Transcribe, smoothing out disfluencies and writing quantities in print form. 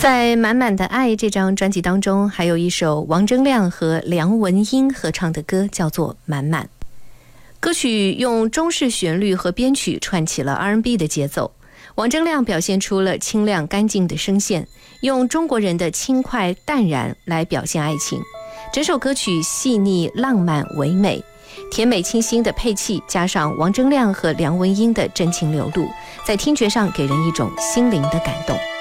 在《满满的爱》这张专辑当中，还有一首王铮亮和梁文音合唱的歌，叫做《满满》。歌曲用中式旋律和编曲串起了 R&B 的节奏，王铮亮表现出了清亮干净的声线，用中国人的轻快淡然来表现爱情。整首歌曲细腻浪漫唯美，甜美清新的配器加上王铮亮和梁文音的真情流露，在听觉上给人一种心灵的感动。